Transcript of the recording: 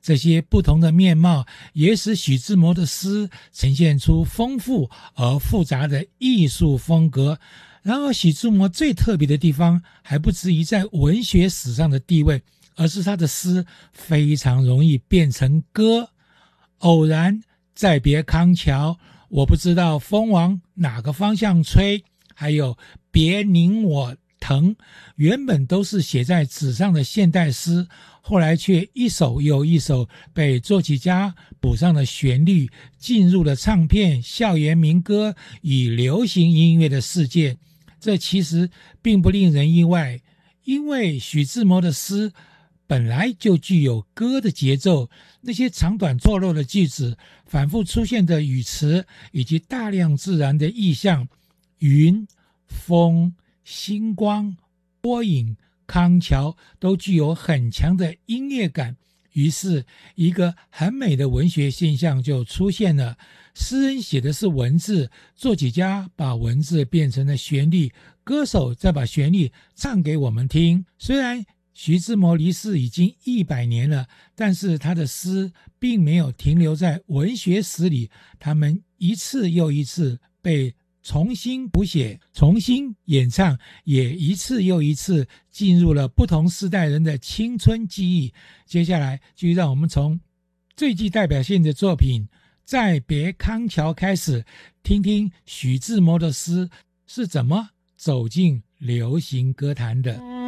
这些不同的面貌也使徐志摩的诗呈现出丰富而复杂的艺术风格。然而徐志摩最特别的地方还不至于在文学史上的地位，而是他的诗非常容易变成歌。偶然再别康桥，我不知道风往哪个方向吹，还有别拧我疼，原本都是写在纸上的现代诗，后来却一首又一首被作曲家补上了旋律，进入了唱片、校园民歌与流行音乐的世界。这其实并不令人意外，因为徐志摩的诗本来就具有歌的节奏，那些长短错落的句子、反复出现的语词，以及大量自然的意象，云、风、星光、波影、康桥都具有很强的音乐感。于是一个很美的文学现象就出现了，诗人写的是文字，作曲家把文字变成了旋律，歌手再把旋律唱给我们听。虽然徐志摩离世已经100年了，但是他的诗并没有停留在文学史里，他们一次又一次被重新谱写、重新演唱，也一次又一次进入了不同世代人的青春记忆。接下来就让我们从最具代表性的作品《再别康桥》开始，听听徐志摩的诗是怎么走进流行歌坛的。